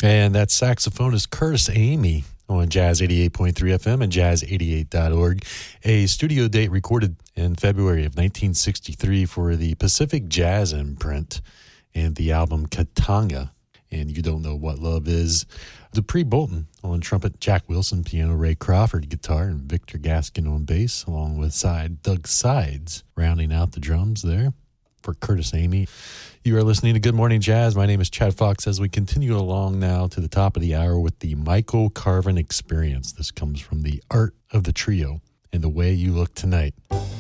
And that saxophonist Curtis Amy on Jazz 88.3 FM and jazz88.org. A studio date recorded in February of 1963 for the Pacific Jazz imprint and the album Katanga. And You Don't Know What Love Is. Dupree Bolton on trumpet, Jack Wilson piano, Ray Crawford guitar, and Victor Gaskin on bass, along with Doug Sides rounding out the drums there for Curtis Amy. You are listening to Good Morning Jazz. My name is Chad Fox as we continue along now to the top of the hour with the Michael Carvin Experience. This comes from the Art of the Trio and The Way You Look Tonight.